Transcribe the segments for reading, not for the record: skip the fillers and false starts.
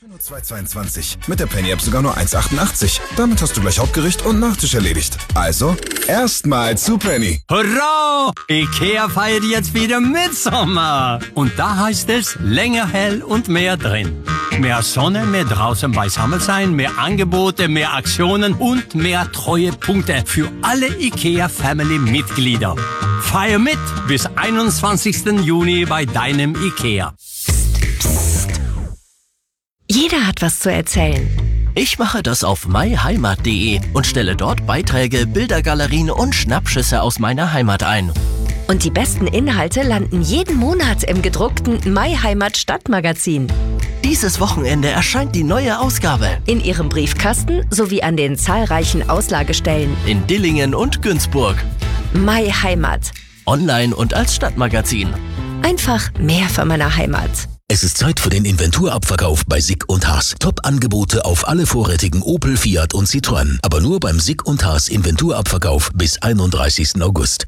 Nur 2,22. Mit der Penny-App sogar nur 1,88. Damit hast du gleich Hauptgericht und Nachtisch erledigt. Also, erstmal zu Penny. Hurra! Ikea feiert jetzt wieder Mitsommer. Und da heißt es, länger hell und mehr drin. Mehr Sonne, mehr draußen beisammen sein, mehr Angebote, mehr Aktionen und mehr Treuepunkte für alle Ikea-Family-Mitglieder. Feier mit bis 21. Juni bei deinem Ikea. Jeder hat was zu erzählen. Ich mache das auf myheimat.de und stelle dort Beiträge, Bildergalerien und Schnappschüsse aus meiner Heimat ein. Und die besten Inhalte landen jeden Monat im gedruckten MyHeimat Stadtmagazin. Dieses Wochenende erscheint die neue Ausgabe. In Ihrem Briefkasten sowie an den zahlreichen Auslagestellen. In Dillingen und Günzburg. MyHeimat. Online und als Stadtmagazin. Einfach mehr von meiner Heimat. Es ist Zeit für den Inventurabverkauf bei Sick & Haas. Top-Angebote auf alle vorrätigen Opel, Fiat und Citroën. Aber nur beim Sick & Haas Inventurabverkauf bis 31. August.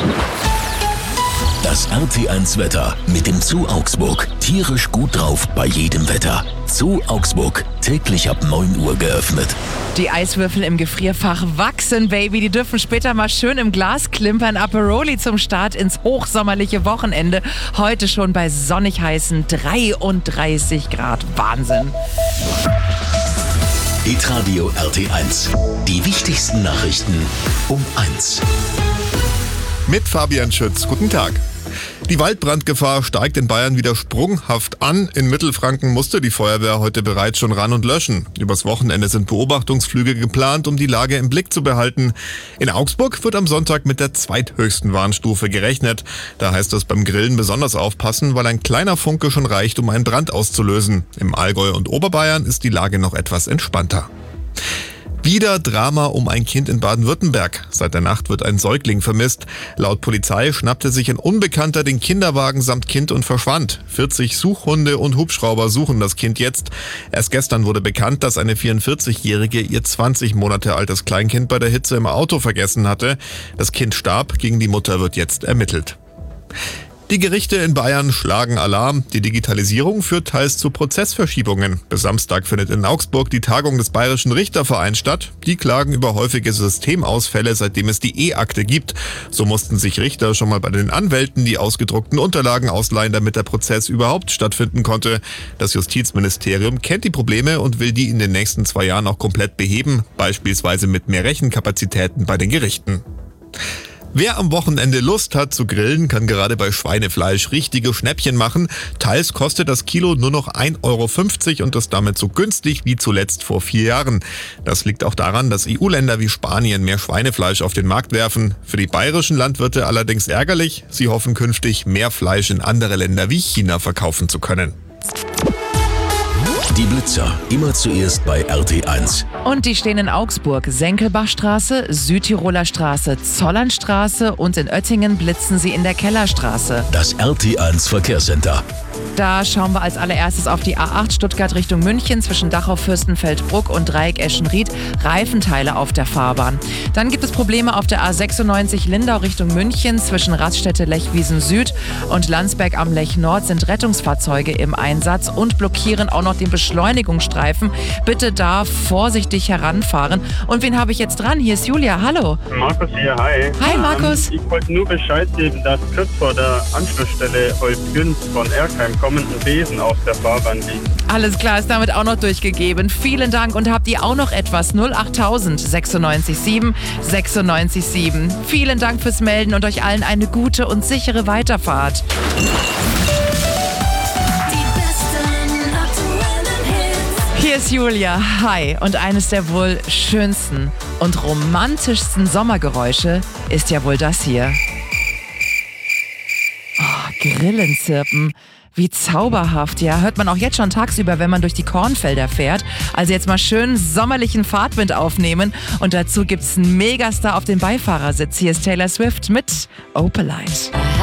Das RT1-Wetter mit dem Zoo Augsburg. Tierisch gut drauf bei jedem Wetter. Zoo Augsburg. Täglich ab 9 Uhr geöffnet. Die Eiswürfel im Gefrierfach wachsen, Baby. Die dürfen später mal schön im Glas klimpern. Aperoli zum Start ins hochsommerliche Wochenende. Heute schon bei sonnig heißen 33 Grad. Wahnsinn. Hitradio RT1. Die wichtigsten Nachrichten um 1. Mit Fabian Schütz. Guten Tag. Die Waldbrandgefahr steigt in Bayern wieder sprunghaft an. In Mittelfranken musste die Feuerwehr heute bereits schon ran und löschen. Übers Wochenende sind Beobachtungsflüge geplant, um die Lage im Blick zu behalten. In Augsburg wird am Sonntag mit der zweithöchsten Warnstufe gerechnet. Da heißt es beim Grillen besonders aufpassen, weil ein kleiner Funke schon reicht, um einen Brand auszulösen. Im Allgäu und Oberbayern ist die Lage noch etwas entspannter. Wieder Drama um ein Kind in Baden-Württemberg. Seit der Nacht wird ein Säugling vermisst. Laut Polizei schnappte sich ein Unbekannter den Kinderwagen samt Kind und verschwand. 40 Suchhunde und Hubschrauber suchen das Kind jetzt. Erst gestern wurde bekannt, dass eine 44-Jährige ihr 20 Monate altes Kleinkind bei der Hitze im Auto vergessen hatte. Das Kind starb, gegen die Mutter wird jetzt ermittelt. Die Gerichte in Bayern schlagen Alarm. Die Digitalisierung führt teils zu Prozessverschiebungen. Bis Samstag findet in Augsburg die Tagung des Bayerischen Richtervereins statt. Die klagen über häufige Systemausfälle, seitdem es die E-Akte gibt. So mussten sich Richter schon mal bei den Anwälten die ausgedruckten Unterlagen ausleihen, damit der Prozess überhaupt stattfinden konnte. Das Justizministerium kennt die Probleme und will die in den nächsten 2 Jahren auch komplett beheben, beispielsweise mit mehr Rechenkapazitäten bei den Gerichten. Wer am Wochenende Lust hat zu grillen, kann gerade bei Schweinefleisch richtige Schnäppchen machen. Teils kostet das Kilo nur noch 1,50 € und ist damit so günstig wie zuletzt vor 4 Jahren. Das liegt auch daran, dass EU-Länder wie Spanien mehr Schweinefleisch auf den Markt werfen. Für die bayerischen Landwirte allerdings ärgerlich. Sie hoffen künftig, mehr Fleisch in andere Länder wie China verkaufen zu können. Die Blitzer, immer zuerst bei RT1. Und die stehen in Augsburg, Senkelbachstraße, Südtiroler Straße, Zollernstraße und in Oettingen blitzen sie in der Kellerstraße. Das RT1 Verkehrscenter. Da schauen wir als allererstes auf die A8 Stuttgart Richtung München zwischen Dachau, Fürstenfeldbruck und Dreieck Eschenried. Reifenteile auf der Fahrbahn. Dann gibt es Probleme auf der A96 Lindau Richtung München zwischen Raststätte Lechwiesen Süd und Landsberg am Lech Nord sind Rettungsfahrzeuge im Einsatz und blockieren auch noch den Beschleunigungsstreifen. Bitte da vorsichtig heranfahren. Und wen habe ich jetzt dran? Hier ist Julia. Hallo. Markus hier, hi. Hi Markus. Ich wollte nur Bescheid geben, dass kurz vor der Anschlussstelle Holzgünz von Erkheim kommenden Besen auf der Fahrbahn liegen. Alles klar, ist damit auch noch durchgegeben. Vielen Dank und habt ihr auch noch etwas? 08000 96 7 96 7. Vielen Dank fürs Melden und euch allen eine gute und sichere Weiterfahrt. Hier ist Julia, hi. Und eines der wohl schönsten und romantischsten Sommergeräusche ist ja wohl das hier. Oh, Grillenzirpen. Wie zauberhaft, ja. Hört man auch jetzt schon tagsüber, wenn man durch die Kornfelder fährt. Also jetzt mal schön sommerlichen Fahrtwind aufnehmen. Und dazu gibt's einen Megastar auf dem Beifahrersitz. Hier ist Taylor Swift mit Opalite.